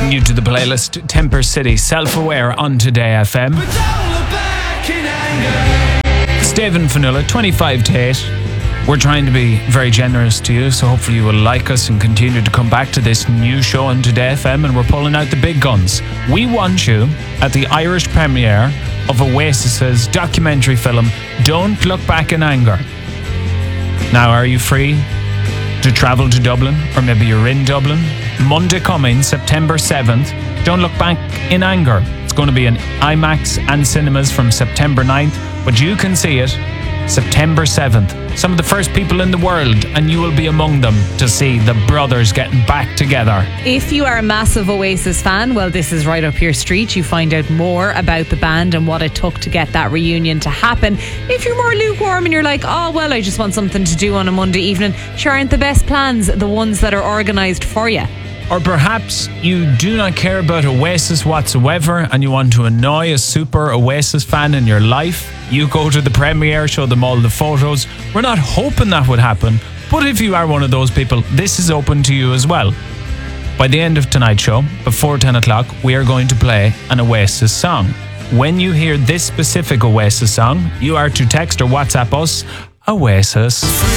New to the playlist, Temper City, Self-Aware on Today FM. Stephen Fanula, 25 to 8. We're trying to be very generous to you, so hopefully you will like us and continue to come back to this new show on Today FM, and we're pulling out the big guns. We want you at the Irish premiere of Oasis's documentary film, Don't Look Back in Anger. Now, are you free to travel to Dublin? Or maybe you're in Dublin? Monday coming, September 7th, Don't Look Back in Anger. It's going to be in IMAX and cinemas from September 9th, but you can see it September 7th. Some of the first people in the world, and you will be among them, to see the brothers getting back together. If you are a massive Oasis fan, well, this is right up your street. You find out more about the band and what it took to get that reunion to happen. If you're more lukewarm and you're like, oh, well, I just want something to do on a Monday evening, sure, aren't the best plans the ones that are organised for you? Or perhaps you do not care about Oasis whatsoever and you want to annoy a super Oasis fan in your life. You go to the premiere, show them all the photos. We're not hoping that would happen, but if you are one of those people, this is open to you as well. By the end of tonight's show, before 10 o'clock, we are going to play an Oasis song. When you hear this specific Oasis song, you are to text or WhatsApp us, Oasis.